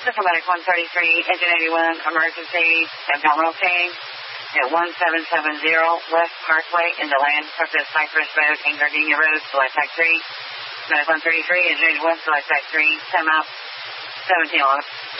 Diplomatic 133, Engine 81, emergency, abdominal pain at 1770 West Parkway in the land, Southwest Cypress Road and Gardenia Road, select type 3. Medic 133, Engine 81, select type 3, time out, 1711.